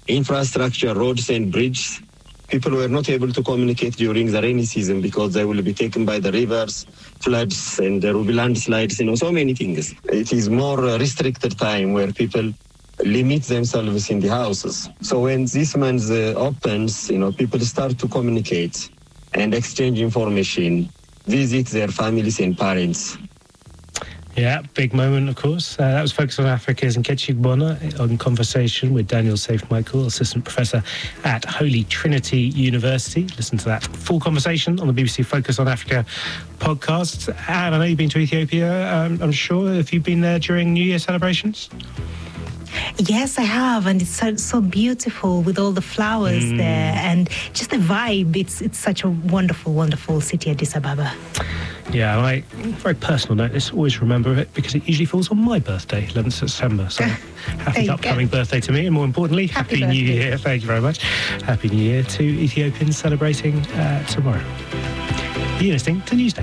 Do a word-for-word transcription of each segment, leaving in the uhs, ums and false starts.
infrastructure, roads and bridges. People were not able to communicate during the rainy season because they will be taken by the rivers, floods, and there will be landslides, you know, so many things. It is more restricted time where people limit themselves in the houses. So when this month uh, opens, you know, people start to communicate and exchange information, visit their families and parents. Yeah, big moment, of course. Uh, that was Focus on Africa's Nkechi Gbona on conversation with Daniel Safe-Michael, Assistant Professor at Holy Trinity University. Listen to that full conversation on the B B C Focus on Africa podcast. And I know you've been to Ethiopia, um, I'm sure. Have you been there during New Year celebrations? Yes, I have, and it's so, so beautiful with all the flowers mm. there, and just the vibe. It's it's such a wonderful, wonderful city, Addis Ababa. Yeah, I, very personal note, let's always remember it because it usually falls on my birthday, eleventh of September. So happy upcoming go. birthday to me, and more importantly, happy, happy New Year. Thank you very much. Happy New Year to Ethiopians celebrating uh, tomorrow. You're listening to Newsday.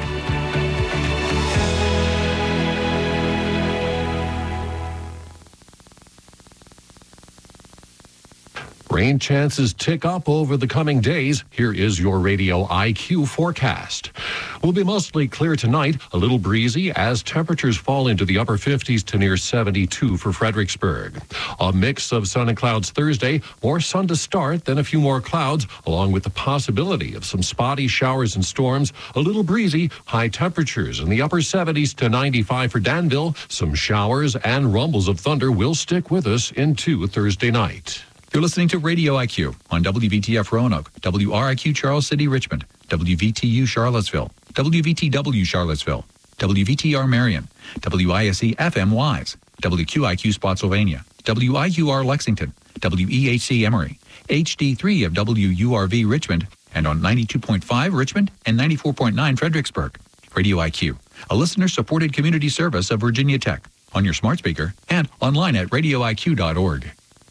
Rain chances tick up over the coming days. Here is your Radio I Q forecast. Will be mostly clear tonight, a little breezy as temperatures fall into the upper fifties to near seventy-two for Fredericksburg. A mix of sun and clouds Thursday, more sun to start, then a few more clouds, along with the possibility of some spotty showers and storms. A little breezy, high temperatures in the upper seventies to ninety-five for Danville. Some showers and rumbles of thunder will stick with us into Thursday night. You're listening to Radio I Q on W V T F Roanoke, W R I Q Charles City, Richmond, W V T U Charlottesville, W V T W Charlottesville, W V T R Marion, W I S E F M Wise, W Q I Q Spotsylvania, W I U R Lexington, W E H C Emory, H D three of W U R V Richmond, and on ninety-two point five Richmond and ninety-four point nine Fredericksburg. Radio I Q, a listener-supported community service of Virginia Tech, on your smart speaker and online at radio I Q dot org.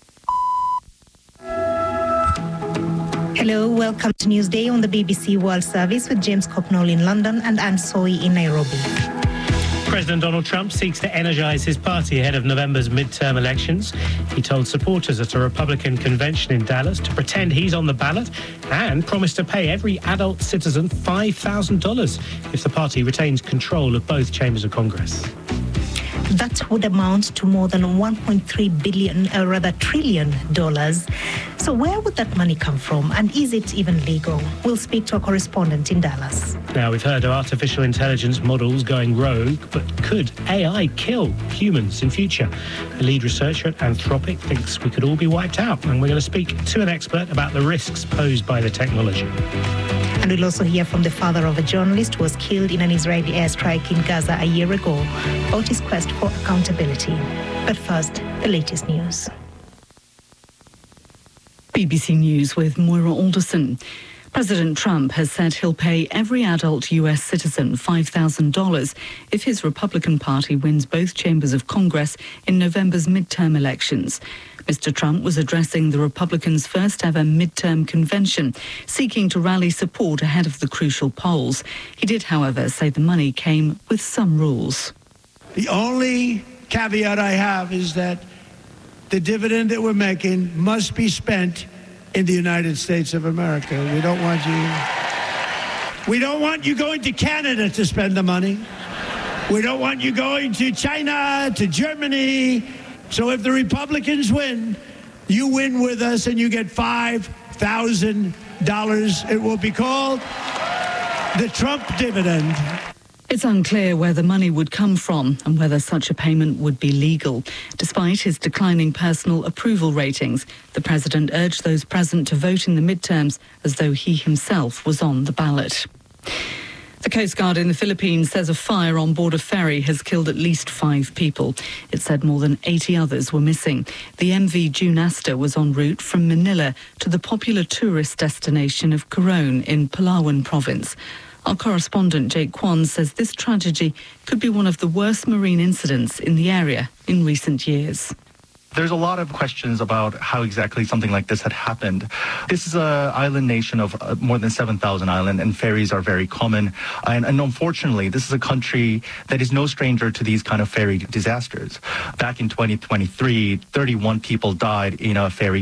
Hello, welcome to Newsday on the B B C World Service with James Copnall in London and Anne Soy in Nairobi. President Donald Trump seeks to energise his party ahead of November's midterm elections. He told supporters at a Republican convention in Dallas to pretend he's on the ballot and promised to pay every adult citizen five thousand dollars if the party retains control of both chambers of Congress. That would amount to more than one point three billion, or rather trillion dollars. So where would that money come from, and is it even legal? We'll speak to a correspondent in Dallas. Now, we've heard of artificial intelligence models going rogue, but could A I kill humans in future? A lead researcher at Anthropic thinks we could all be wiped out, and we're going to speak to an expert about the risks posed by the technology. And we'll also hear from the father of a journalist who was killed in an Israeli airstrike in Gaza a year ago about his quest for accountability. But first, the latest news. B B C News with Moira Alderson. President Trump has said he'll pay every adult U S citizen five thousand dollars if his Republican Party wins both chambers of Congress in November's midterm elections. Mister Trump was addressing the Republicans' first ever midterm convention, seeking to rally support ahead of the crucial polls. He did, however, say the money came with some rules. The only caveat I have is that the dividend that we're making must be spent in the United States of America. We don't want you, we don't want you going to Canada to spend the money. We don't want you going to China, to Germany. So if the Republicans win, you win with us and you get five thousand dollars. It will be called the Trump dividend. It's unclear where the money would come from and whether such a payment would be legal. Despite his declining personal approval ratings, the president urged those present to vote in the midterms as though he himself was on the ballot. The Coast Guard in the Philippines says a fire on board a ferry has killed at least five people. It said more than eighty others were missing. The M V June Astor was en route from Manila to the popular tourist destination of Coron in Palawan province. Our correspondent Jake Kwan says this tragedy could be one of the worst marine incidents in the area in recent years. There's a lot of questions about how exactly something like this had happened. This is an island nation of uh, more than seven thousand islands, and ferries are very common. And, and unfortunately, this is a country that is no stranger to these kind of ferry disasters. Back in twenty twenty-three, thirty-one people died in a ferry